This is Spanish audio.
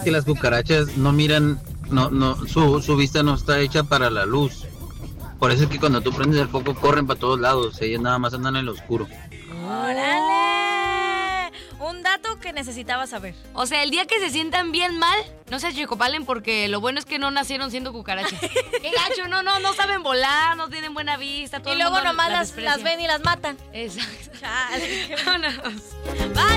que las cucarachas no miran, su vista no está hecha para la luz. Por eso es que cuando tú prendes el foco corren para todos lados, ellas nada más andan en el oscuro. ¡Órale! Un dato que necesitaba saber. O sea, el día que se sientan bien mal, no se achicopalen porque lo bueno es que no nacieron siendo cucarachas. ¡Qué gacho! No saben volar, no tienen buena vista. Todo Y luego nomás las las ven y las matan. Exacto. Chale. Vámonos. Bye.